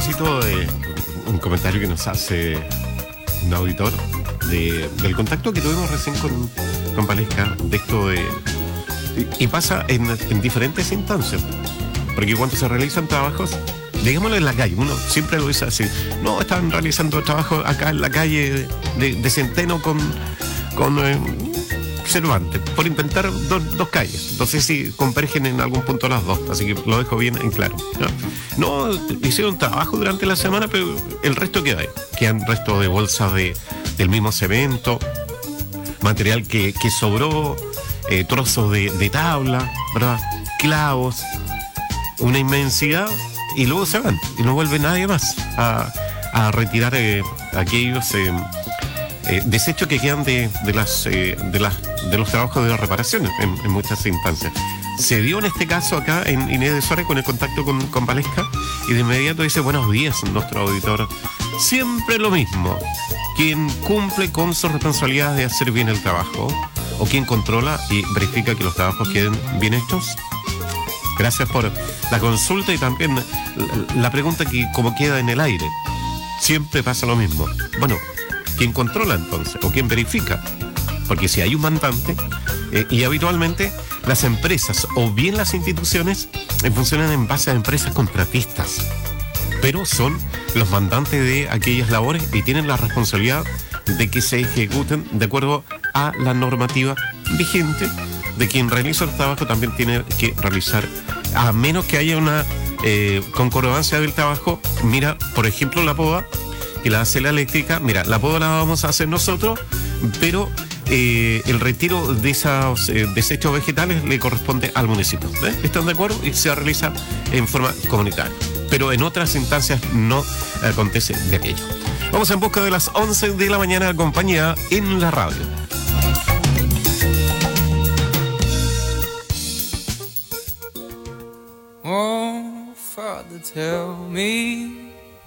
propósito de un comentario que nos hace un auditor del contacto que tuvimos recién con Valesca, de esto de... Y pasa en diferentes instancias, porque cuando se realizan trabajos, digámoslo en la calle, uno siempre lo dice así, no, están realizando trabajos acá en la calle de Centeno con Cervantes, por inventar dos calles. No sé si convergen en algún punto las dos, así que lo dejo bien en claro. No hicieron trabajo durante la semana, pero el resto queda ahí. Quedan restos de bolsas del mismo cemento, material que sobró, trozos de tabla, ¿verdad? Clavos, una inmensidad, y luego se van y no vuelve nadie más a retirar aquellos desechos que quedan de los trabajos de reparación en muchas instancias. Se dio en este caso acá en Inés de Suárez con el contacto con Valesca, y de inmediato dice: buenos días, nuestro auditor. Siempre lo mismo. Quien cumple con sus responsabilidades de hacer bien el trabajo, o quien controla y verifica que los trabajos queden bien hechos. Gracias por la consulta y también la pregunta que como queda en el aire. Siempre pasa lo mismo. Bueno, ¿quién controla entonces? ¿O quién verifica? Porque si hay un mandante, y habitualmente las empresas o bien las instituciones funcionan en base a empresas contratistas, pero son los mandantes de aquellas labores y tienen la responsabilidad de que se ejecuten de acuerdo a la normativa vigente. De quien realiza el trabajo también tiene que realizar, a menos que haya una concordancia del trabajo. Mira, por ejemplo, la poda, que la hace la eléctrica. Mira, la poda la vamos a hacer nosotros, pero el retiro de esos desechos vegetales le corresponde al municipio. ¿Están de acuerdo? Y se realiza en forma comunitaria. Pero en otras instancias no acontece de aquello. Vamos en busca de las 11 de la mañana, compañía en la radio. Oh, Father, tell me